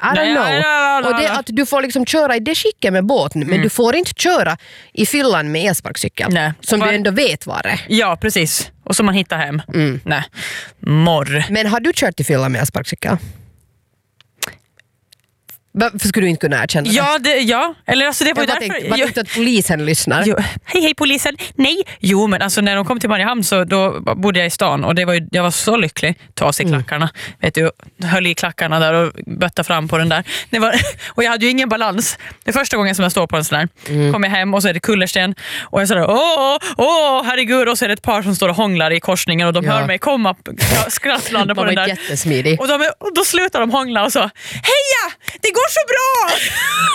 don't know. Och det att du får liksom köra i det skicket med båten, men du får inte köra i fyllan med elsparkcykel. Nej. Som du ändå vet var det. Ja, precis. Och som man hittar hem. Nej. Morr. Men har du kört i fyllan med elsparkcykel? Varför skulle du inte kunna erkänna det? Ja. Eller alltså det var ju därför... Jag tänkte att polisen lyssnar. Jo, hej polisen. Nej. Jo, men alltså när de kom till Mariehamn så då bodde jag i stan och jag var så lycklig. Ta sig klackarna. Vet du, höll i klackarna där och bötta fram på den där. Och jag hade ju ingen balans. Det är första gången som jag står på en sån här. Kom jag hem och så är det kullersten och jag sådär, herregud, och så är det ett par som står och hånglar i korsningen och de hör mig komma skrattlande på den där. Jättesmidig. Och då slutar de hångla och så, heja! Det går så bra!